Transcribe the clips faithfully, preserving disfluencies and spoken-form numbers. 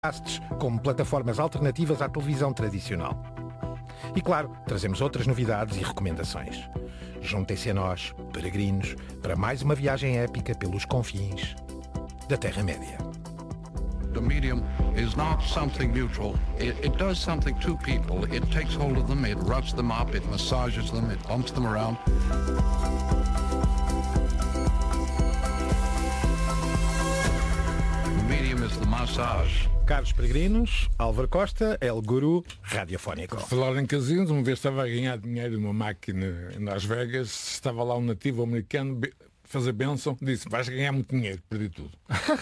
como plataformas alternativas à televisão tradicional. E claro, trazemos outras novidades e recomendações. Juntem-se a nós, peregrinos, para mais uma viagem épica pelos confins da Terra-média. The medium is not something neutral. It, it does something to people. It takes hold of them, it roughs them up, it massages them, it bumps them around. The medium is the massage. Caros peregrinos, Álvaro Costa, El Guru Radiofónico. Falar em casinos, uma vez estava a ganhar dinheiro numa máquina em Las Vegas, estava lá um nativo americano fazer bênção, disse, vais ganhar muito dinheiro, perdi tudo.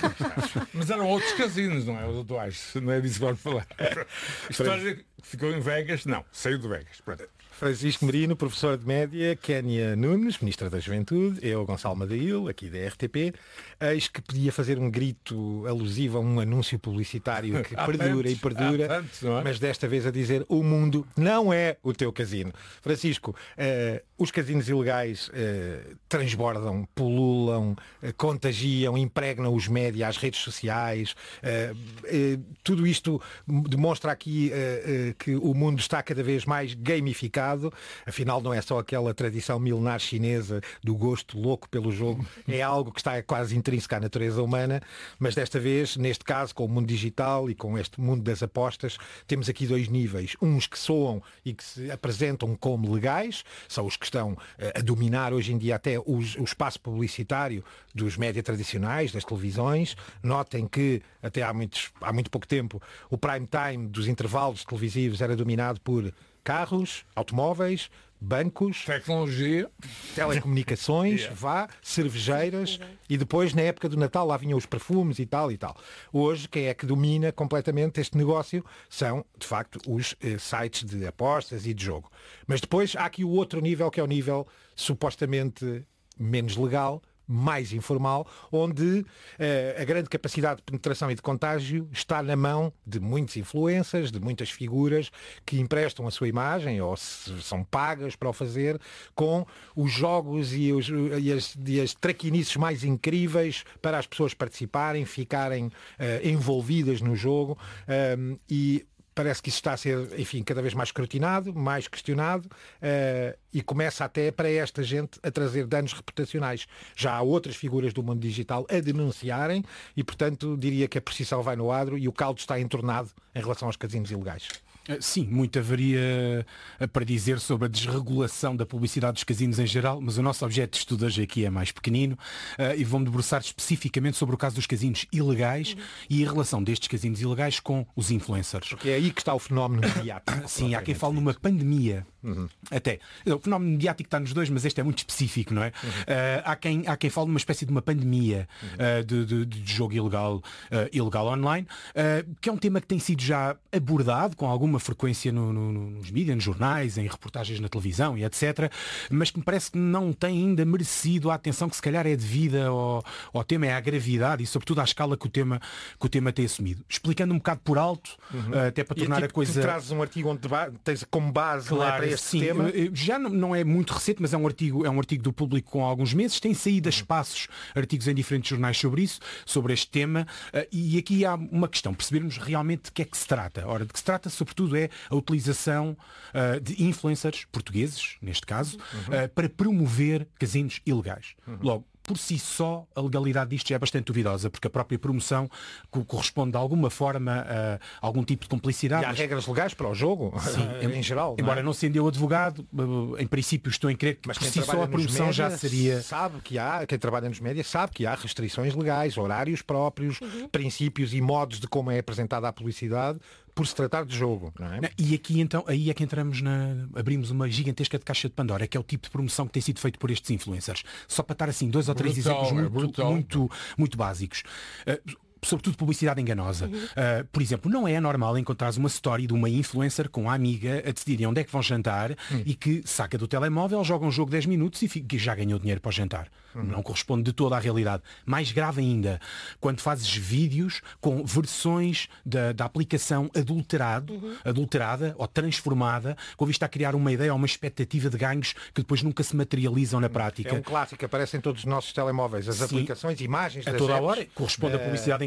Mas eram outros casinos, não é? Os atuais, não é disso que vamos falar. A história ficou em Vegas, não, saiu de Vegas. Pronto. Francisco Merino, professor de média, Kénia Nunes, ministra da Juventude, eu, Gonçalo Madail, aqui da R T P, eis que podia fazer um grito alusivo a um anúncio publicitário que perdura tantos, e perdura, tantos, é? Mas desta vez a dizer, o mundo não é o teu casino. Francisco, uh, os casinos ilegais uh, transbordam, pululam, uh, contagiam, impregnam os média, as redes sociais, uh, uh, tudo isto demonstra aqui uh, uh, que o mundo está cada vez mais gamificado. Afinal, não é só aquela tradição milenar chinesa do gosto louco pelo jogo, é algo que está quase intrínseco à natureza humana, mas desta vez, neste caso, com o mundo digital e com este mundo das apostas, temos aqui dois níveis. Uns que soam e que se apresentam como legais, são os que estão a dominar hoje em dia até os, o espaço publicitário dos média tradicionais, das televisões. Notem que até há, muitos, há muito pouco tempo o prime time dos intervalos televisivos era dominado por carros, automóveis, bancos, tecnologia, telecomunicações, yeah. vá, cervejeiras e depois na época do Natal lá vinham os perfumes e tal e tal. Hoje quem é que domina completamente este negócio são, de facto, os eh, sites de apostas e de jogo. Mas depois há aqui o outro nível que é o nível supostamente menos legal, mais informal, onde eh, a grande capacidade de penetração e de contágio está na mão de muitos influencers, de muitas figuras que emprestam a sua imagem ou se são pagas para o fazer com os jogos e, os, e, as, e as traquinices mais incríveis para as pessoas participarem, ficarem eh, envolvidas no jogo um, e parece que isso está a ser, enfim, cada vez mais escrutinado, mais questionado uh, e começa até para esta gente a trazer danos reputacionais. Já há outras figuras do mundo digital a denunciarem e, portanto, diria que a precisão vai no adro e o caldo está entornado em relação aos casinos ilegais. Sim, muito haveria para dizer sobre a desregulação da publicidade dos casinos em geral, mas o nosso objeto de estudo hoje aqui é mais pequenino uh, e vamos debruçar especificamente sobre o caso dos casinos ilegais uhum. e a relação destes casinos ilegais com os influencers. Porque é aí que está o fenómeno mediático. Sim, há quem fale numa pandemia. Uhum. Até. O fenómeno mediático está nos dois, mas este é muito específico, não é? Uhum. Uh, há, quem, há quem fale numa espécie de uma pandemia uhum. uh, de, de, de jogo ilegal, uh, ilegal online, uh, que é um tema que tem sido já abordado com alguma frequência no, no, nos mídias, nos jornais, em reportagens na televisão e etcétera, mas que me parece que não tem ainda merecido a atenção que se calhar é devida ao, ao tema, é à gravidade e sobretudo à escala que o tema, que o tema tem assumido. Explicando um bocado por alto, uhum. uh, até para e tornar tipo, a coisa... Tu trazes um artigo onde tens como base claro, para este sim, tema? Já não, não é muito recente, mas é um artigo, é um artigo do Público com alguns meses, tem saído a espaços artigos em diferentes jornais sobre isso, sobre este tema, uh, e aqui há uma questão, percebermos realmente de que é que se trata. Ora, de que se trata, sobretudo, é a utilização uh, de influencers portugueses, neste caso, uhum. uh, para promover casinos ilegais. Uhum. Logo, por si só, a legalidade disto já é bastante duvidosa, porque a própria promoção corresponde de alguma forma a algum tipo de complicidade. E há mas... regras legais para o jogo, sim, em, em geral. Embora não, é? não sendo eu advogado, em princípio estou em crer que mas por si só a promoção média já seria... Sabe que há, quem trabalha nos médias sabe que há restrições legais, horários próprios, uhum. princípios e modos de como é apresentada a publicidade, por se tratar de jogo, não é? E aqui então, aí é que entramos na... abrimos uma gigantesca de caixa de Pandora, que é o tipo de promoção que tem sido feito por estes influencers. Só para estar assim, dois ou três brutal, exemplos muito, é muito, muito básicos. Uh, sobretudo publicidade enganosa. Uhum. Uh, por exemplo, não é normal encontrares uma story de uma influencer com a amiga a decidirem onde é que vão jantar uhum. e que saca do telemóvel, joga um jogo dez minutos e fica, já ganhou dinheiro para o jantar. Uhum. Não corresponde de toda à realidade. Mais grave ainda, quando fazes vídeos com versões da, da aplicação adulterado, uhum. adulterada ou transformada, com vista a criar uma ideia ou uma expectativa de ganhos que depois nunca se materializam na prática. É um clássico, aparece em todos os nossos telemóveis, as Sim. aplicações, imagens a das toda apps, a hora, corresponde uh... a publicidade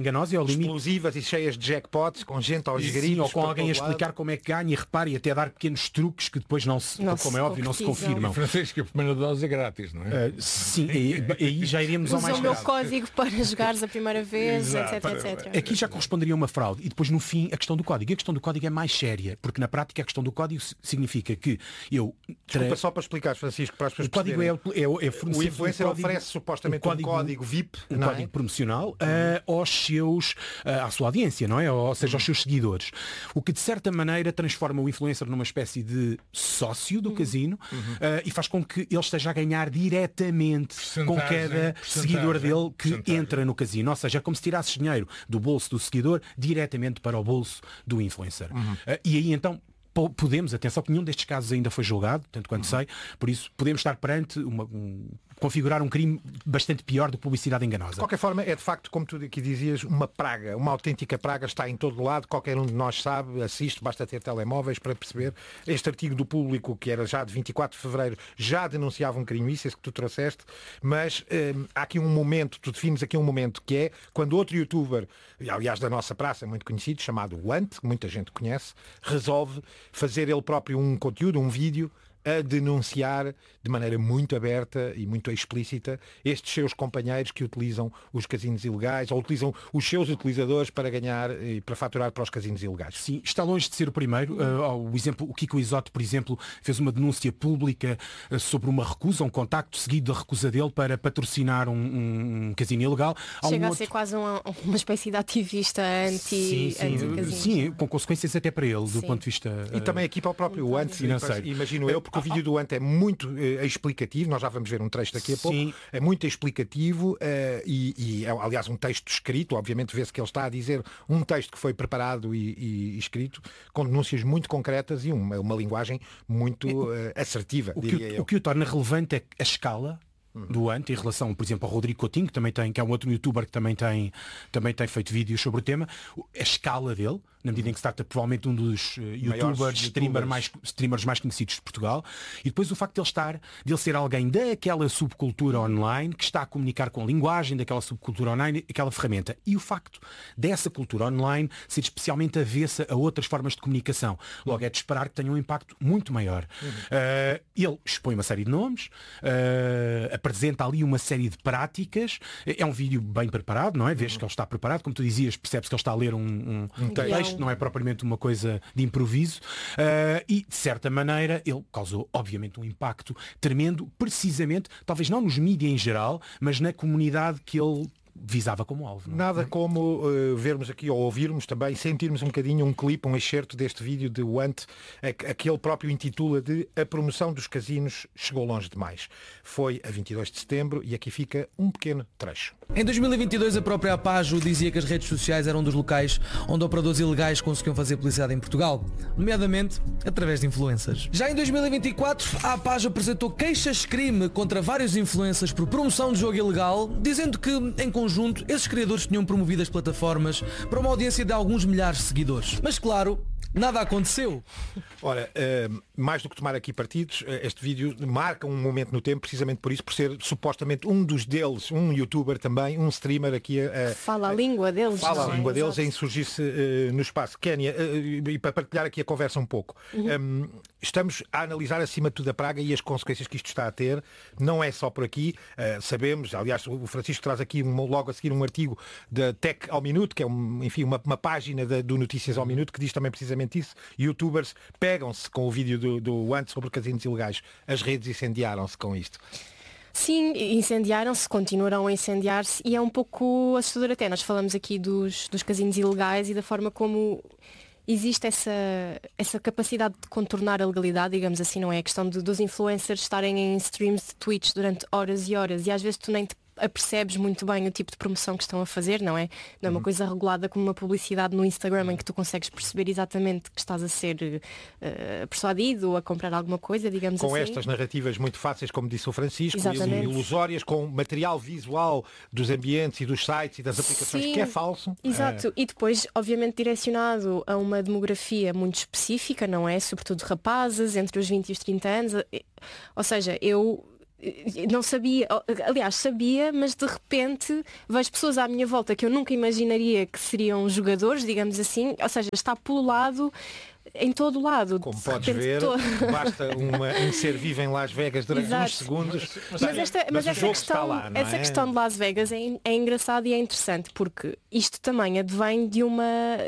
enganosa e ao limite explosivas e cheias de jackpots, com gente aos gritos, ou com alguém a explicar lado. Como é que ganha, e repare, e até dar pequenos truques que depois não se, não como se é óbvio, não se confirmam. Francisco, a primeira dose é grátis, não é? Uh, sim, aí já iríamos ao mais grave. Usa o meu código para jogares a primeira vez, etc, para, etcétera. Aqui já corresponderia a uma fraude. E depois, no fim, a questão do código. E a questão do código é mais séria, porque na prática a questão do código significa que eu... Desculpa, só para explicar, Francisco, para as pessoas o código é, é, é o influencer um oferece supostamente código, um código V I P, um código é? promocional uh, aos seus, uh, à sua audiência, não é? Ou seja, aos seus seguidores. O que de certa maneira transforma o influencer numa espécie de sócio do uhum. casino uhum. Uh, e faz com que ele esteja a ganhar diretamente com cada seguidor dele que entra no casino. Ou seja, é como se tirasses dinheiro do bolso do seguidor diretamente para o bolso do influencer. Uhum. Uh, e aí então podemos, atenção, que nenhum destes casos ainda foi julgado, tanto quanto uhum. sei, por isso podemos estar perante uma, um, configurar um crime bastante pior do que publicidade enganosa. De qualquer forma, é de facto, como tu aqui dizias, uma praga, uma autêntica praga, está em todo lado, qualquer um de nós sabe, assiste, basta ter telemóveis para perceber. Este artigo do Público, que era já de vinte e quatro de fevereiro, já denunciava um crime, isso, esse que tu trouxeste, mas hum, há aqui um momento, tu defines aqui um momento, que é quando outro youtuber, aliás da nossa praça, muito conhecido, chamado Want, que muita gente conhece, resolve fazer ele próprio um conteúdo, um vídeo, a denunciar de maneira muito aberta e muito explícita estes seus companheiros que utilizam os casinos ilegais ou utilizam os seus utilizadores para ganhar e para faturar para os casinos ilegais. Sim, está longe de ser o primeiro. Uh, o, exemplo, o Kiko Isoto, por exemplo, fez uma denúncia pública uh, sobre uma recusa, um contacto seguido da recusa dele para patrocinar um, um casino ilegal. Há Chega um a outro... ser quase uma, uma espécie de ativista anti sim, sim, anti sim, com consequências até para ele, sim. do ponto de vista uh, e também aqui para o próprio Ant, imagino eu, porque o vídeo do Ant é muito uh, explicativo, nós já vamos ver um trecho daqui a pouco, Sim. é muito explicativo uh, e, e é, aliás, um texto escrito, obviamente vê-se que ele está a dizer um texto que foi preparado e, e, e escrito, com denúncias muito concretas e uma, uma linguagem muito uh, assertiva, o diria que, eu. O que o torna relevante é a escala do Ant em relação, por exemplo, ao Rodrigo Coutinho, que também tem, que é um outro youtuber que também tem, também tem feito vídeos sobre o tema, a escala dele, na medida em que se trata provavelmente um dos uh, youtubers, streamer mais, streamers mais conhecidos de Portugal, e depois o facto de ele estar, de ele ser alguém daquela subcultura online, que está a comunicar com a linguagem daquela subcultura online, aquela ferramenta, e o facto dessa cultura online ser especialmente avessa a outras formas de comunicação. Logo é de esperar que tenha um impacto muito maior. Uhum. Uh, ele expõe uma série de nomes, uh, apresenta ali uma série de práticas, é um vídeo bem preparado, não é? Vês uhum. que ele está preparado, como tu dizias, percebes que ele está a ler um, um, um texto, não é propriamente uma coisa de improviso, uh, e de certa maneira ele causou obviamente um impacto tremendo, precisamente, talvez não nos mídias em geral, mas na comunidade que ele visava como alvo. Não? Nada como uh, vermos aqui ou ouvirmos também, sentirmos um bocadinho um clipe, um excerto deste vídeo de Want, a que ele próprio intitula de A promoção dos casinos chegou longe demais. Foi a vinte e dois de setembro e aqui fica um pequeno trecho. Em dois mil e vinte e dois a própria Apajo dizia que as redes sociais eram um dos locais onde operadores ilegais conseguiam fazer publicidade em Portugal, nomeadamente através de influencers. Já em dois mil e vinte e quatro a Apajo apresentou queixas-crime contra vários influencers por promoção de jogo ilegal, dizendo que em conjunto esses criadores tinham promovido as plataformas para uma audiência de alguns milhares de seguidores. Mas claro, nada aconteceu. Ora, uh, mais do que tomar aqui partidos, este vídeo marca um momento no tempo, precisamente por isso, por ser supostamente um dos deles, um youtuber também, um streamer aqui a... a fala a língua deles. Fala não a língua é? deles a insurgir-se uh, no espaço. Kénia, uh, e para partilhar aqui a conversa um pouco, uhum. um, estamos a analisar acima de tudo a praga e as consequências que isto está a ter. Não é só por aqui, uh, sabemos, aliás, o Francisco traz aqui um, logo a seguir um artigo da Tech ao Minuto, que é um, enfim, uma, uma página de, do Notícias ao Minuto, que diz também precisamente isso. Youtubers pegam-se com o vídeo do, do Ant sobre casinos ilegais. As redes incendiaram-se com isto. Sim, incendiaram-se, continuarão a incendiar-se e é um pouco assustador até. Nós falamos aqui dos, dos casinos ilegais e da forma como existe essa, essa capacidade de contornar a legalidade, digamos assim, não é? A questão de, dos influencers estarem em streams de Twitch durante horas e horas e às vezes tu nem te apercebes muito bem o tipo de promoção que estão a fazer, não é? Não é uma uhum. coisa regulada como uma publicidade no Instagram em que tu consegues perceber exatamente que estás a ser uh, persuadido ou a comprar alguma coisa, digamos com assim. Com estas narrativas muito fáceis, como disse o Francisco, exatamente. Ilusórias, com material visual dos ambientes e dos sites e das aplicações Sim. que é falso. Exato. É. E depois, obviamente, direcionado a uma demografia muito específica, não é? Sobretudo rapazes, entre os vinte e os trinta anos. Ou seja, eu... não sabia, aliás, sabia, mas de repente vejo pessoas à minha volta que eu nunca imaginaria que seriam jogadores, digamos assim, ou seja, está pululado em todo o lado. Como podes ver, todo... basta uma, um ser vivo em Las Vegas durante Exato. uns segundos. Mas, mas, esta, mas, mas essa, questão, lá, essa é? questão de Las Vegas é, é engraçada e é interessante, porque isto também advém de uma...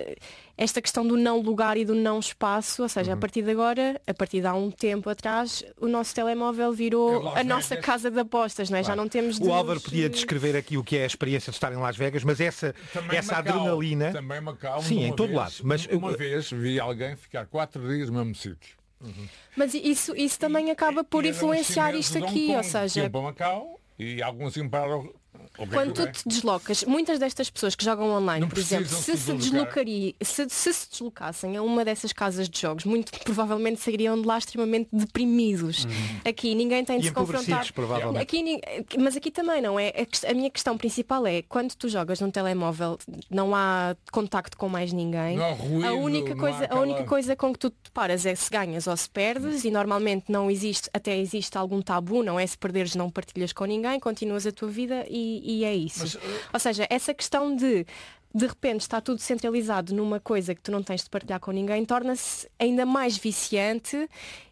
esta questão do não lugar e do não espaço, ou seja, uhum. a partir de agora, a partir de há um tempo atrás, o nosso telemóvel virou a nossa casa de apostas, não é? Claro. Já não temos de O Álvaro podia descrever aqui o que é a experiência de estar em Las Vegas, mas essa, essa Macau, adrenalina... Também Macau, sim, em todo vez, lado. Mas uma eu... vez vi alguém ficar quatro dias no mesmo sítio. Uhum. Mas isso, isso também acaba por e, influenciar isto aqui, Kong, ou seja... para Macau e alguns iam para o... Quando tu te deslocas, muitas destas pessoas que jogam online, não por exemplo, se se, deslocaria, se, se se deslocassem a uma dessas casas de jogos, muito provavelmente sairiam de lá extremamente deprimidos. Hum. Aqui ninguém tem de e se confrontar. Provavelmente. Aqui, mas aqui também não é. A minha questão principal é, quando tu jogas num telemóvel, não há contacto com mais ninguém. Não há ruído, a única coisa, não há aquela... a única coisa com que tu te paras é se ganhas ou se perdes, hum. e normalmente não existe, até existe algum tabu, não é? Se perderes não partilhas com ninguém, continuas a tua vida e E é isso. Mas, uh... Ou seja, essa questão de de repente está tudo centralizado numa coisa que tu não tens de partilhar com ninguém, torna-se ainda mais viciante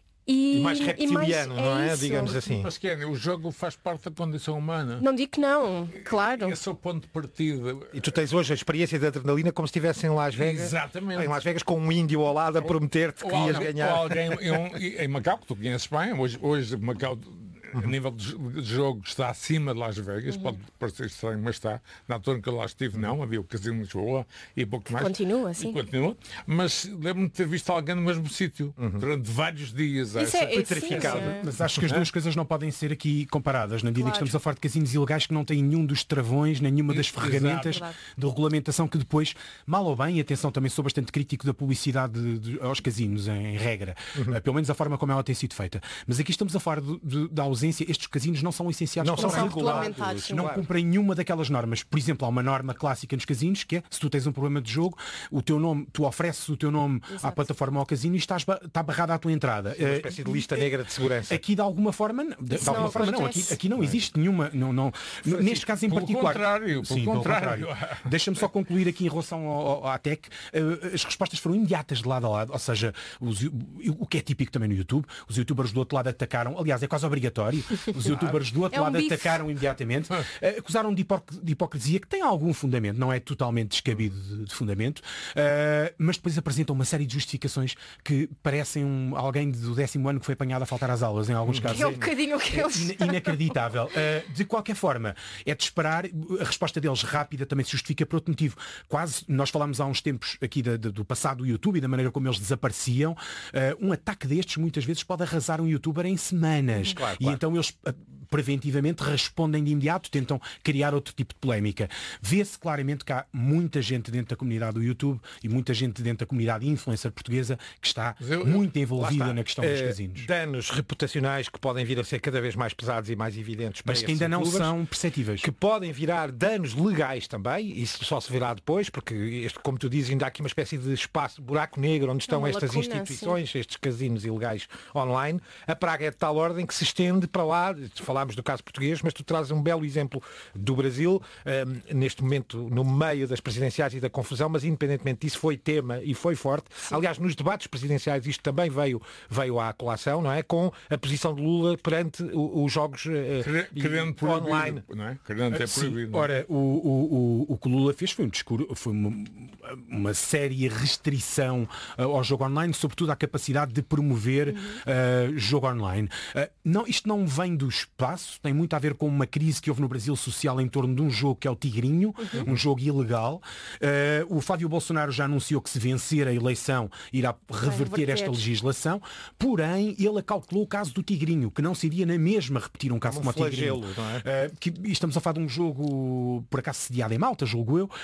e, e mais reptiliano, e mais, não é? é Digamos assim. Mas que é, o jogo faz parte da condição humana. Não digo que não, claro. Esse é o ponto de partida. E tu tens hoje a experiência da adrenalina como se estivesse em Las Vegas. Exatamente. Em Las Vegas com um índio ao lado a prometer-te que ias ganhar. Ou alguém em, em Macau, que tu conheces bem, hoje, hoje Macau... A nível de jogo está acima de Las Vegas, uhum. pode parecer estranho, mas está. Na altura que eu lá estive, não, havia o casino de Lisboa e pouco mais. Continua, sim. E continua. Mas lembro-me de ter visto alguém no mesmo sítio uhum. durante vários dias. Isso é, petrificado. É... Mas acho que as duas coisas não podem ser aqui comparadas, na medida claro. que estamos a falar de casinos ilegais que não têm nenhum dos travões, nenhuma das ferramentas Exato. de regulamentação que depois, mal ou bem, e atenção, também sou bastante crítico da publicidade de, de, aos casinos, em, em regra. Uhum. Uh, pelo menos a forma como ela tem sido feita. Mas aqui estamos a falar de, de, da ausência, estes casinos não são licenciados, não são regulados, não claro. cumprem nenhuma daquelas normas. Por exemplo, há uma norma clássica nos casinos que é, se tu tens um problema de jogo, o teu nome, tu ofereces o teu nome Exato. à plataforma ao casino e estás está barrada à tua entrada. Uma espécie de lista negra de segurança. Aqui de alguma forma, de, de alguma forma não, aqui, aqui não existe nenhuma, não, não, neste caso em pelo particular. Contrário, sim, pelo contrário. contrário. Deixa-me só concluir aqui em relação ao, ao, à T E C. As respostas foram imediatas de lado a lado, ou seja, os, o que é típico também no YouTube, os youtubers do outro lado atacaram, aliás, é quase obrigatório, os youtubers do outro é um lado bife. atacaram imediatamente, uh, acusaram de, hipoc de hipocrisia, que tem algum fundamento, não é totalmente descabido de, de fundamento, uh, mas depois apresentam uma série de justificações que parecem um, alguém do décimo ano que foi apanhado a faltar às aulas, em alguns casos. É um bocadinho o que é eles... inacreditável. Uh, de qualquer forma, é de esperar, a resposta deles rápida também se justifica por outro motivo. Quase, nós falámos há uns tempos aqui da, da, do passado do YouTube e da maneira como eles desapareciam, uh, um ataque destes muitas vezes pode arrasar um youtuber em semanas. Claro, e claro. então eles uh, preventivamente respondem de imediato, tentam criar outro tipo de polémica. Vê-se claramente que há muita gente dentro da comunidade do YouTube e muita gente dentro da comunidade influencer portuguesa que está eu, muito envolvida na questão dos uh, casinos. Danos reputacionais que podem vir a ser cada vez mais pesados e mais evidentes para mas que ainda não são perceptíveis. Que podem virar danos legais também, isso só se virá depois, porque este, como tu dizes, ainda há aqui uma espécie de espaço, buraco negro onde estão é estas lacuna, instituições, sim. estes casinos ilegais online. A praga é de tal ordem que se estende para lá. Falámos do caso português, mas tu trazes um belo exemplo do Brasil, um, neste momento no meio das presidenciais e da confusão, mas independentemente disso foi tema e foi forte. Sim. Aliás, nos debates presidenciais isto também veio, veio à colação, não é? Com a posição de Lula perante os jogos uh, Querendo e, online. Não é? Querendo ter proibido. Sim. Ora, o, o, o, o que o Lula fez foi um discurso, foi uma, uma séria restrição uh, ao jogo online, sobretudo à capacidade de promover uh, jogo online. Uh, não, isto não vem do espaço, tem muito a ver com uma crise que houve no Brasil social em torno de um jogo que é o Tigrinho, uhum. um jogo ilegal. Uh, o Flávio Bolsonaro já anunciou que se vencer a eleição irá reverter esta legislação, porém ele calculou o caso do Tigrinho, que não se iria na mesma repetir um caso como, como o Tigrinho. Não é? uh, que, e estamos a falar de um jogo por acaso sediado em Malta, julgo eu, uh,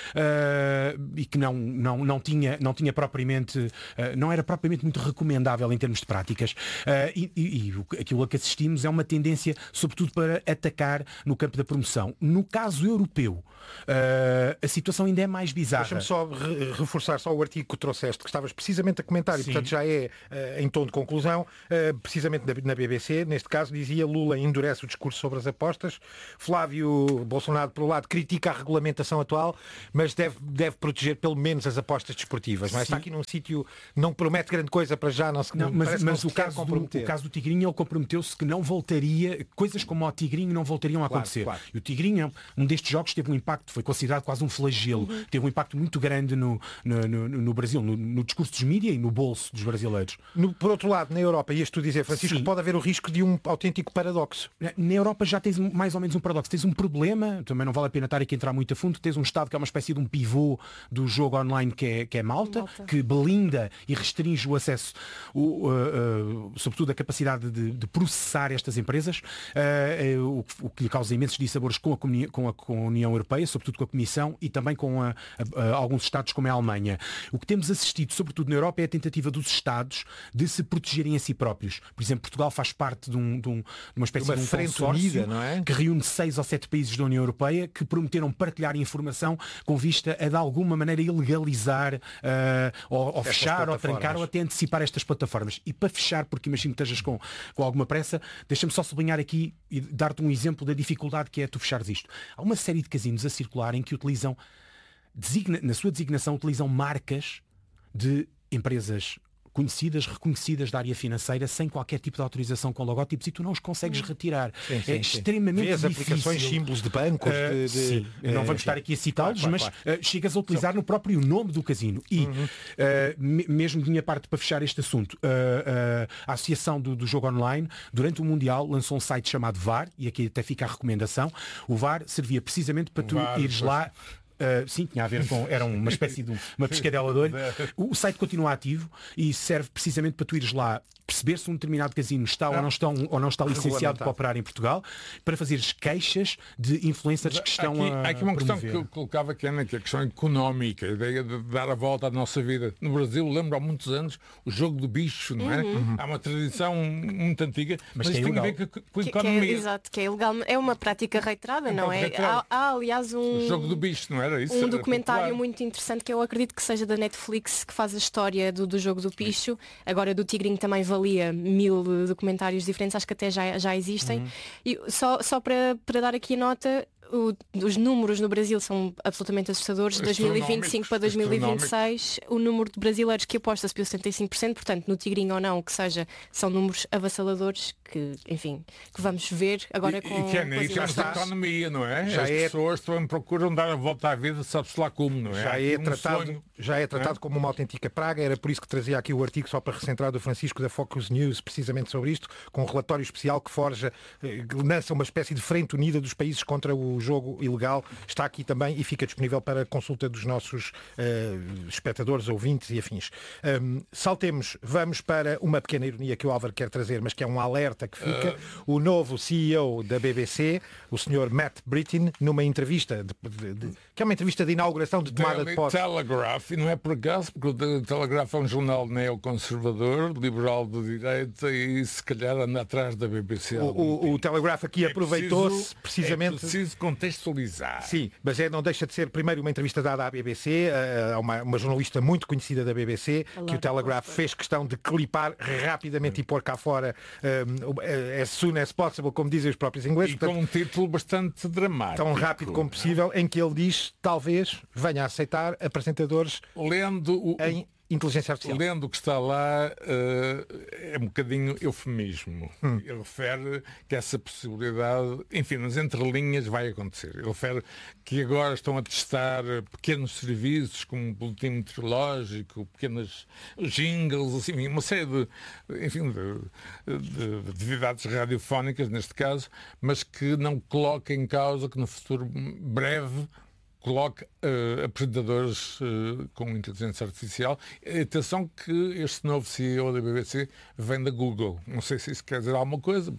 e que não, não, não, tinha, não tinha propriamente, uh, não era propriamente muito recomendável em termos de práticas. Uh, e, e, e aquilo a que assistimos é uma uma tendência, sobretudo, para atacar no campo da promoção. No caso europeu, uh, a situação ainda é mais bizarra. Deixa-me só re reforçar só o artigo que trouxeste, que estavas precisamente a comentar, Sim. e portanto já é uh, em tom de conclusão, uh, precisamente na B B C, neste caso dizia: Lula endurece o discurso sobre as apostas, Flávio Bolsonaro, por um lado, critica a regulamentação atual, mas deve, deve proteger pelo menos as apostas desportivas. Mas está aqui num sítio, não promete grande coisa para já, não se não, mas, mas não o, caso do, o caso do Tigrinho, ele comprometeu-se que não voltaria, coisas como o Tigrinho não voltariam a claro, acontecer. Claro. E o Tigrinho, um destes jogos, teve um impacto, foi considerado quase um flagelo, uhum. teve um impacto muito grande no, no, no, no Brasil, no, no discurso dos mídias e no bolso dos brasileiros. No, por outro lado, na Europa, ias tu dizer, Francisco, Sim. pode haver o risco de um autêntico paradoxo. Na, na Europa já tens mais ou menos um paradoxo. Tens um problema, também não vale a pena estar aqui a entrar muito a fundo, tens um Estado que é uma espécie de um pivô do jogo online que é, que é Malta, Malta, que blinda e restringe o acesso, o, uh, uh, sobretudo a capacidade de, de processar estas empresas, uh, uh, o, o que lhe causa imensos dissabores com a, com, a, com a União Europeia, sobretudo com a Comissão e também com a, a, a alguns Estados como a Alemanha. O que temos assistido, sobretudo na Europa, é a tentativa dos Estados de se protegerem a si próprios. Por exemplo, Portugal faz parte de, um, de, um, de uma espécie uma de um consórcio unida, não é? que reúne seis ou sete países da União Europeia que prometeram partilhar informação com vista a de alguma maneira ilegalizar uh, ou, ou fechar ou trancar ou até antecipar estas plataformas. E para fechar, porque imagino que estejas com, com alguma pressa, deixa-me só sublinhar aqui e dar-te um exemplo da dificuldade que é tu fechares isto. Há uma série de casinos a circular em que utilizam, designa, na sua designação, utilizam marcas de empresas conhecidas, reconhecidas da área financeira, sem qualquer tipo de autorização com logótipos, e tu não os consegues retirar. Sim, sim, é sim. extremamente Vês difícil. Aplicações, símbolos de bancos. Uh, de, de, sim, uh, não vamos estar aqui a citá-los, claro, claro, mas claro. Uh, chegas a utilizar no próprio nome do casino. E, uhum. uh, mesmo de minha parte, para fechar este assunto, uh, uh, a Associação do, do Jogo Online, durante o Mundial, lançou um site chamado V A R, e aqui até fica a recomendação. O V A R servia precisamente para tu V A R, ires lá... Uh, sim, tinha a ver com... Era uma espécie de uma pescadela de olho. O, o site continua ativo e serve precisamente para tu ires lá perceber se um determinado casino está não. ou não está, ou não está licenciado para operar em Portugal, para fazeres queixas de influencers que estão aqui, a Há aqui uma promover. questão que eu colocava aqui, Ana, que é a questão económica, a ideia de dar a volta à nossa vida. No Brasil, lembro há muitos anos, o jogo do bicho, não é? Uhum. Há uma tradição muito antiga, mas, mas isso tem a ver com, com a economia. Que é, exato, que é ilegal. É uma prática reiterada, é não é? Há, há, aliás, um... O jogo do bicho, não era isso? Um era documentário popular. muito interessante que eu acredito que seja da Netflix, que faz a história do, do jogo do bicho. Agora do Tigrinho também valia mil documentários diferentes, acho que até já, já existem. Uhum. E só, só para, para dar aqui a nota, o, os números no Brasil são absolutamente assustadores. De dois mil e vinte e cinco para dois mil e vinte e seis, o número de brasileiros que aposta subiu setenta e cinco por cento, portanto, no Tigrinho ou não, o que seja, são números avassaladores que, enfim, que vamos ver agora e, com... E que é nisso essa economia, não é? Já As é... pessoas também procuram dar a volta à vida, sabe-se lá como, não é? Já é, um tratado, sonho, já é tratado é? como uma autêntica praga, era por isso que trazia aqui o artigo, só para recentrar, do Francisco da Focus News, precisamente sobre isto, com um relatório especial que forja, que lança uma espécie de frente unida dos países contra o jogo ilegal. Está aqui também e fica disponível para consulta dos nossos uh, espectadores, ouvintes e afins. Um, saltemos, vamos para uma pequena ironia que o Álvaro quer trazer, mas que é um alerta que fica. Uh... O novo C E O da B B C, o senhor Matt Brittin, numa entrevista, de, de, de, que é uma entrevista de inauguração de tomada Daily de posse. Telegraph, e não é por acaso, porque o Daily Telegraph é um jornal neoconservador, liberal de direita, e se calhar anda atrás da B B C. O, o, o Telegraph aqui é aproveitou-se precisamente... É preciso contextualizar. Sim, mas é, não deixa de ser primeiro uma entrevista dada à B B C, a uma, uma jornalista muito conhecida da B B C, Olá, que o Telegraph fez questão de clipar rapidamente e pôr cá fora um, as soon as possible, como dizem os próprios ingleses. E portanto, com um título bastante dramático. Tão rápido como possível, em que ele diz, talvez, venha a aceitar apresentadores lendo o... em inteligência artificial. Lendo o que está lá, uh, é um bocadinho eufemismo. Hum. Ele refere que essa possibilidade, enfim, nas entrelinhas vai acontecer. Ele refere que agora estão a testar pequenos serviços, como um boletim meteorológico, pequenas jingles, assim, uma série de, enfim, de, de, de atividades radiofónicas, neste caso, mas que não coloca em causa que no futuro breve coloque uh, apresentadores uh, com inteligência artificial. Atenção que este novo C E O da B B C vem da Google. Não sei se isso quer dizer alguma coisa, mas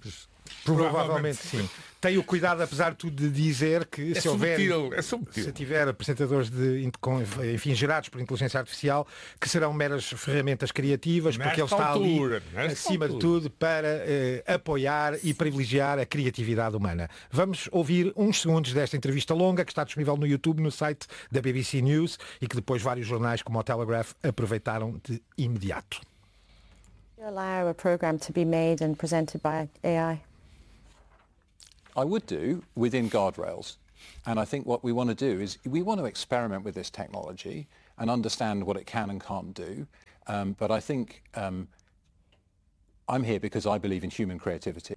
Provavelmente sim. Tenho o cuidado, apesar de tudo, de dizer que é se houver, subtil, é subtil. se tiver apresentadores de, com, enfim, gerados por inteligência artificial, que serão meras ferramentas criativas, nesta porque ele está altura, ali, acima altura. de tudo, para eh, apoiar e privilegiar a criatividade humana. Vamos ouvir uns segundos desta entrevista longa, que está disponível no YouTube, no site da B B C News, e que depois vários jornais, como o Telegraph, aproveitaram de imediato. Allow a program to be made and presented by A I? I would do within guardrails. And I think what we want to do is we want to experiment with this technology and understand what it can and can't do. Um, but I think um, I'm here because I believe in human creativity.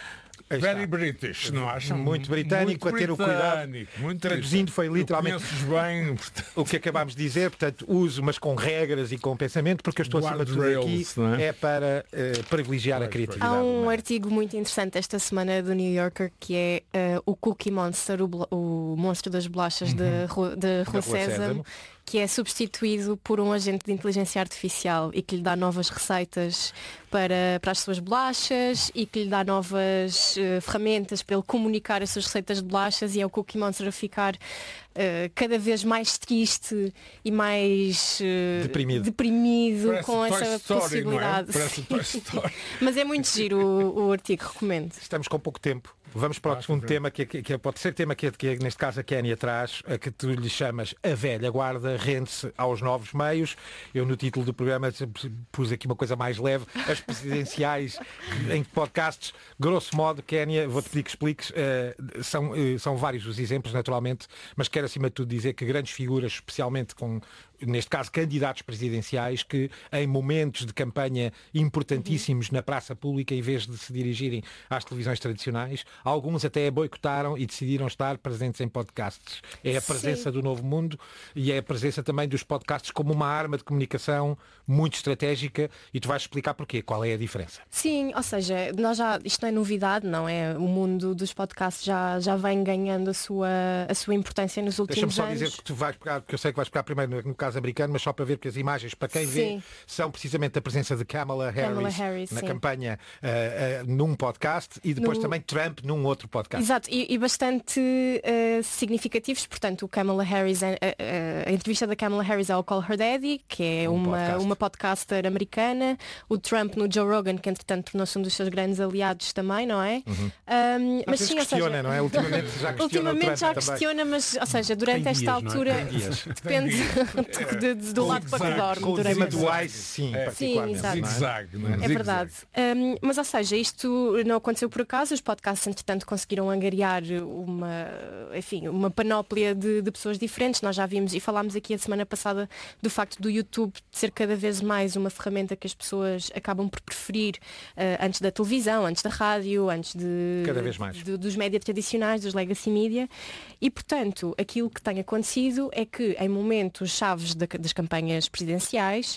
Very British, não acham? Muito britânico, muito a ter o cuidado. Muito Traduzindo foi literalmente bem, o que acabámos de dizer, portanto, uso, mas com regras e com pensamento, porque eu estou acima de tudo aqui, é? é para uh, privilegiar a criatividade. Há um humana. artigo muito interessante esta semana do New Yorker que é uh, o Cookie Monster, o, o monstro das bolachas uhum. de, Rua, de Rua Sésamo, que é substituído por um agente de inteligência artificial e que lhe dá novas receitas para, para as suas bolachas e que lhe dá novas uh, ferramentas para ele comunicar as suas receitas de bolachas, e é o Cookie Monster a ficar uh, cada vez mais triste e mais uh, deprimido, deprimido Parece com Toy essa Story, possibilidade. Não é? Parece Toy Story. Mas é muito giro o, o artigo, recomendo. Estamos com pouco tempo. Vamos para o segundo tema, que, que, que é o terceiro tema que, que neste caso a Kénia traz, a que tu lhe chamas A Velha Guarda rende-se aos novos meios. Eu no título do programa pus aqui uma coisa mais leve, as presidenciais em podcasts. Grosso modo, Kénia, vou-te pedir que expliques, uh, são, uh, são vários os exemplos, naturalmente, mas quero acima de tudo dizer que grandes figuras, especialmente com, neste caso, candidatos presidenciais, que em momentos de campanha importantíssimos na praça pública, em vez de se dirigirem às televisões tradicionais, alguns até boicotaram e decidiram estar presentes em podcasts. É a presença Sim. do Novo Mundo e é a presença também dos podcasts como uma arma de comunicação muito estratégica, e tu vais explicar porquê, qual é a diferença. Sim, ou seja, nós já, isto não é novidade, não é? O mundo dos podcasts já, já vem ganhando a sua, a sua importância nos últimos Deixa-me só anos. dizer que tu vais pegar, porque eu sei que vais pegar primeiro no, no caso americano, mas só para ver que as imagens, para quem sim. vê, são precisamente a presença de Kamala Harris, Kamala Harris na sim. campanha uh, uh, num podcast, e depois no... também Trump num outro podcast. Exato, e, e bastante uh, significativos. Portanto, o Kamala Harris, a, a, a entrevista da Kamala Harris ao Call Her Daddy, que é um uma, podcast. uma podcaster americana, o Trump no Joe Rogan, que entretanto tornou-se um dos seus grandes aliados também, não é? Uhum. Um, mas sim, questiona, seja, não é? Ultimamente já questiona, ultimamente já questiona, mas, ou seja, durante Tem esta dias, altura depende de, de, do lado para que dorme. Com o tema do Ice, sim, é. sim, exato. Zig-zag, não é? É verdade. Um, mas, ou seja, isto não aconteceu por acaso. Os podcasts, entretanto, conseguiram angariar uma, enfim, uma panóplia de, de pessoas diferentes. Nós já vimos e falámos aqui a semana passada do facto do YouTube ser cada vez mais uma ferramenta que as pessoas acabam por preferir uh, antes da televisão, antes da rádio, antes de, cada vez mais. de dos média tradicionais, dos legacy media. E, portanto, aquilo que tem acontecido é que em momentos chaves da, das campanhas presidenciais,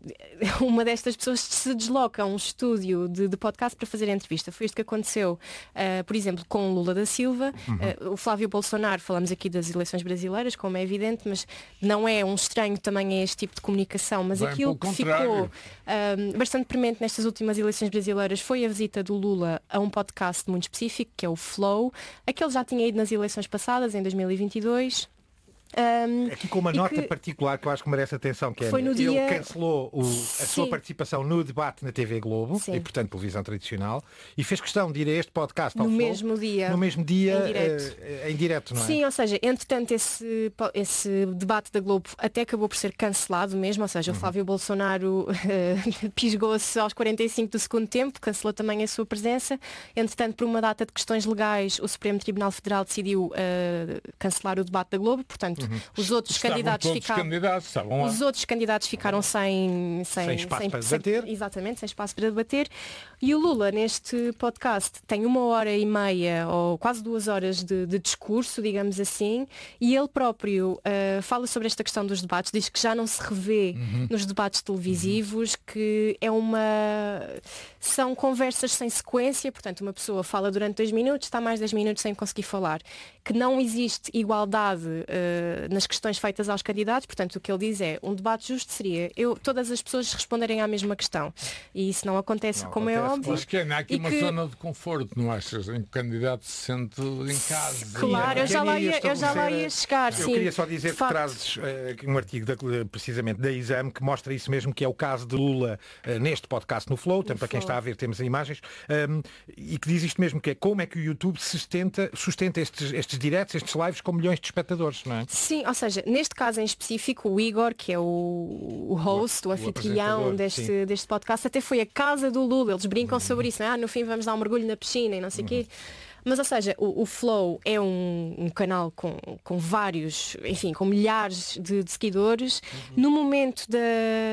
uma destas pessoas se desloca a um estúdio de, de podcast para fazer a entrevista. Foi isto que aconteceu, uh, por exemplo, com Lula da Silva. Uhum. Uh, o Flávio Bolsonaro, falamos aqui das eleições brasileiras, como é evidente, mas não é um estranho também a este tipo de comunicação. Mas Bem, aquilo que ficou uh, bastante premente nestas últimas eleições brasileiras foi a visita do Lula a um podcast muito específico, que é o Flow. Aquele já tinha ido nas eleições passadas, em dois mil e vinte e dois. Um, Aqui com uma nota que particular que eu acho que merece atenção, que é foi no ele dia... cancelou o, a Sim. sua participação no debate na T V Globo, Sim. e portanto televisão tradicional, e fez questão de ir a este podcast no ao mesmo Flow, dia, no mesmo dia em direto, uh, em direto, não é? Sim, ou seja, entretanto esse, esse debate da Globo até acabou por ser cancelado mesmo, ou seja, uhum. o Flávio Bolsonaro uh, pisgou-se aos quarenta e cinco do segundo tempo, cancelou também a sua presença. Entretanto, por uma data de questões legais, o Supremo Tribunal Federal decidiu uh, cancelar o debate da Globo, portanto, uhum. os outros candidatos ficaram candidatos, os outros candidatos ficaram sem, sem, sem espaço sem, para sem, debater. Exatamente, sem espaço para debater. E o Lula, neste podcast, tem uma hora e meia ou quase duas horas de, de discurso, digamos assim, e ele próprio uh, fala sobre esta questão dos debates, diz que já não se revê uhum. nos debates televisivos, uhum. que é uma são conversas sem sequência, portanto uma pessoa fala durante dois minutos, está mais dez minutos sem conseguir falar, que não existe igualdade uh, nas questões feitas aos candidatos. Portanto, o que ele diz é, um debate justo seria eu, todas as pessoas responderem à mesma questão. E isso não acontece, não como acontece, é óbvio. Mas que há aqui uma que... zona de conforto, não achas? Em que o candidato se sente em casa. Claro, eu já lá ia, eu já lá ia chegar. Eu sim. queria só dizer de que facto... trazes uh, um artigo da, precisamente da Exame que mostra isso mesmo, que é o caso de Lula uh, neste podcast no Flow, tanto para quem está a ver temos imagens, um, e que diz isto mesmo, que é como é que o YouTube sustenta, sustenta estes, estes directs, estes lives com milhões de espectadores, não é? Sim, ou seja, neste caso em específico, o Igor, que é o, o host, o, o anfitrião deste, deste podcast, até foi a casa do Lula, eles brincam uhum. sobre isso, não é? Ah, no fim vamos dar um mergulho na piscina e não sei o uhum. quê. Mas, ou seja, o, o Flow é um, um canal com, com vários, enfim, com milhares de, de seguidores. Uhum. No momento da,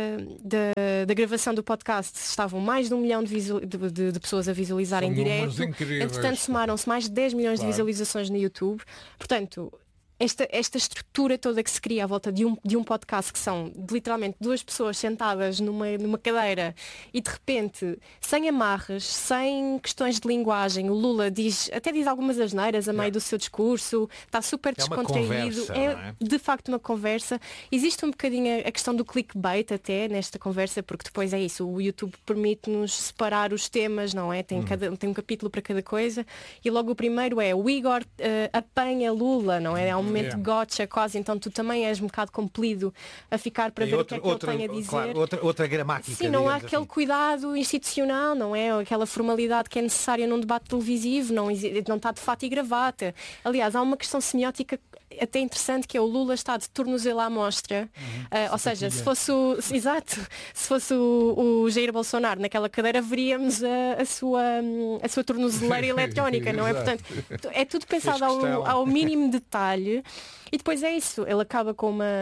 da, da gravação do podcast estavam mais de um milhão de, visual, de, de, de pessoas a visualizar em direto. Entretanto, somaram-se mais de dez milhões claro. de visualizações no YouTube. Portanto, Esta, esta estrutura toda que se cria à volta de um, de um podcast, que são de, literalmente duas pessoas sentadas numa, numa cadeira e de repente, sem amarras, sem questões de linguagem, o Lula diz, até diz algumas asneiras a meio é. do seu discurso, está super descontraído, é, é de facto uma conversa. Existe um bocadinho a questão do clickbait até nesta conversa, porque depois é isso, o YouTube permite-nos separar os temas, não é? Tem, hum. cada, tem um capítulo para cada coisa e logo o primeiro é o Igor uh, apanha Lula, não é? É um momento yeah. gotcha quase, então tu também és um bocado compelido a ficar para tem ver outro, o que é que outro, ele tem a dizer. Claro, outra, outra gramática. Sim, não há aquele assim. cuidado institucional, não é? Aquela formalidade que é necessária num debate televisivo, não, não está de fato e gravata. Aliás, há uma questão semiótica até interessante, que é o Lula está de tornozelo à mostra, uhum, uh, ou seja, se fosse o, exato, se fosse o, o Jair Bolsonaro naquela cadeira, veríamos a, a sua a sua tornozeleira eletrónica, não é? Portanto, é tudo pensado ao, ao mínimo detalhe. E depois é isso, ele acaba com uma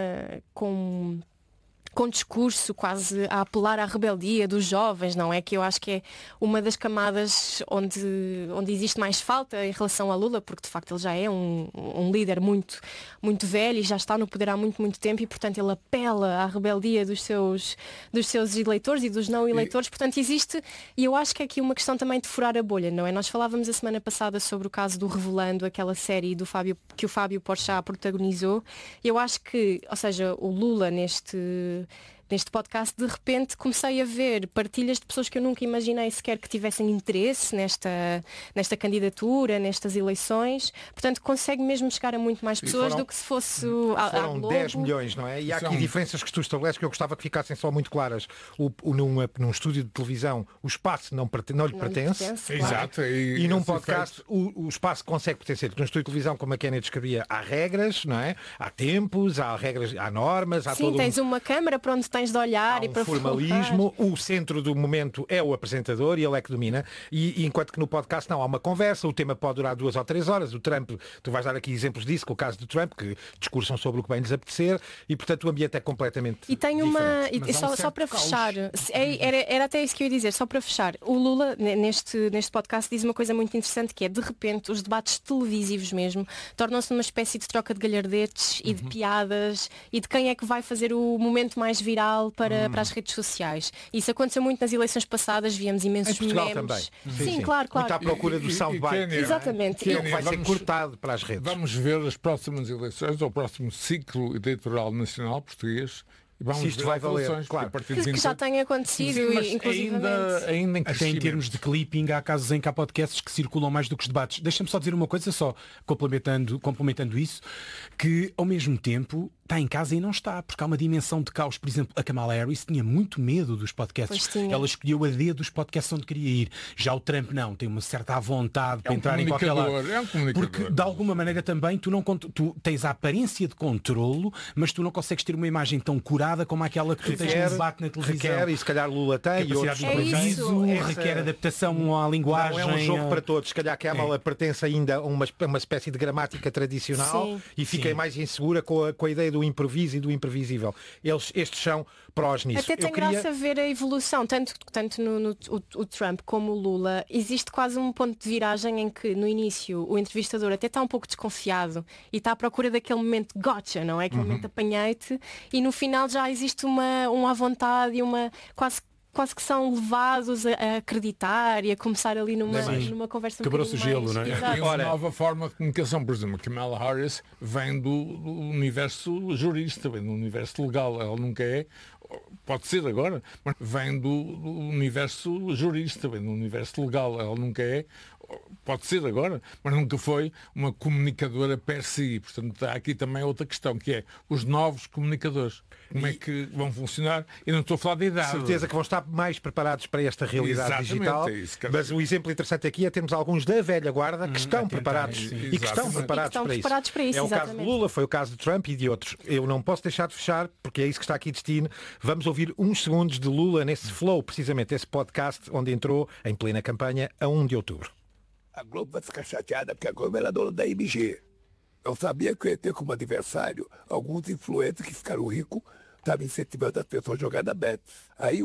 com com um discurso quase a apelar à rebeldia dos jovens, não é? Que eu acho que é uma das camadas onde, onde existe mais falta em relação a Lula, porque de facto ele já é um, um líder muito, muito velho e já está no poder há muito, muito tempo e, portanto, ele apela à rebeldia dos seus, dos seus eleitores e dos não eleitores. E... Portanto, existe, e eu acho que é aqui uma questão também de furar a bolha, não é? Nós falávamos a semana passada sobre o caso do Revelando, aquela série do Fábio, que o Fábio Porchat protagonizou. Eu acho que, ou seja, o Lula neste... Neste podcast, de repente, comecei a ver partilhas de pessoas que eu nunca imaginei sequer que tivessem interesse nesta, nesta candidatura, nestas eleições. Portanto, consegue mesmo chegar a muito mais pessoas foram, do que se fosse a, foram a Globo. dez milhões, não é? E há aqui São... diferenças que tu estabeleces que eu gostava que ficassem só muito claras. O, o, num, num estúdio de televisão, o espaço não, não lhe não pertence. pertence claro. Exato. E, e num podcast, o, o espaço consegue pertencer. Num estúdio de televisão, como a Kennedy descrevia, há regras, não é? Há tempos, há regras, há normas, há Sim, todo tens um... uma câmara para onde tens de olhar há e um para formalismo, focar. O centro do momento é o apresentador e ele é que domina, e, e enquanto que no podcast não, há uma conversa, o tema pode durar duas ou três horas, o Trump, tu vais dar aqui exemplos disso, com o caso do Trump, que discursam sobre o que bem lhes apetecer, e portanto o ambiente é completamente e tem diferente. uma e só, um só para caos. fechar, era, era até isso que eu ia dizer, só para fechar, o Lula neste, neste podcast diz uma coisa muito interessante, que é, de repente, os debates televisivos mesmo tornam-se numa espécie de troca de galhardetes e de uhum. piadas e de quem é que vai fazer o momento mais viral para, uhum. para as redes sociais. Isso aconteceu muito nas eleições passadas, víamos imensos em Portugal memes. Também. Sim, sim, sim, claro, claro. Muito à procura do soundbite. Exatamente. Que vai vamos, ser cortado para as redes. Vamos ver as próximas eleições, ou o próximo ciclo eleitoral nacional português. E vamos se isto vai valer, claro. Que, que já tem acontecido, sim, inclusive ainda, ainda em até em termos de clipping, há casos em que há podcasts que circulam mais do que os debates. Deixa-me só dizer uma coisa, só complementando, complementando isso, que ao mesmo tempo está em casa e não está, porque há uma dimensão de caos. Por exemplo, a Kamala Harris tinha muito medo dos podcasts. Ela escolheu a D dos podcasts onde queria ir. Já o Trump não, tem uma certa vontade é para um entrar em qualquer lado. É um porque de alguma maneira também tu, não, tu tens a aparência de controlo, mas tu não consegues ter uma imagem tão curada como aquela que tu tens no debate na televisão. Requer, e se calhar Lula tem, e outros é isso, requer essa... adaptação à linguagem. Não é um jogo a... para todos. Se calhar a Kamala é. pertence ainda a uma, uma espécie de gramática tradicional. Sim. E fiquei Sim. mais insegura com a, com a ideia do improviso e do imprevisível. Eles, estes são prós nisso. Até tem queria... graça ver a evolução, tanto, tanto no, no o, o Trump como o Lula. Existe quase um ponto de viragem em que, no início, o entrevistador até está um pouco desconfiado e está à procura daquele momento gotcha, não é? Aquele uhum. momento apanhei-te, e no final já existe uma, uma vontade e uma quase quase que são levados a, a acreditar e a começar ali numa, numa conversa um Quebrou-se o gelo, mais... não é? É uma nova forma de comunicação. Por exemplo, Kamala Harris vem do, do universo jurista, vem do universo legal. Ela nunca é, pode ser agora, mas vem do, do universo jurista, vem do universo legal. Ela nunca é, pode ser agora, mas nunca foi uma comunicadora per si. Portanto, há aqui também outra questão, que é os novos comunicadores. Como é que vão funcionar? E não estou a falar de idade. Certeza que vão estar mais preparados para esta realidade Exatamente, digital. é isso, mas o exemplo interessante aqui é termos alguns da velha guarda que estão tentar, preparados sim, e que estão exatamente. preparados, E que estão para, preparados isso. para isso, É o caso exatamente. de Lula, foi o caso de Trump e de outros. Eu não posso deixar de fechar, porque é isso que está aqui destino. Vamos ouvir uns segundos de Lula nesse Flow, precisamente esse podcast onde entrou em plena campanha a primeiro de outubro. A Globo vai ficar chateada porque a Globo era dona da M G. Eu sabia que eu ia ter como adversário alguns influentes que ficaram ricos, estavam incentivando as pessoas a jogar na Bet. Aí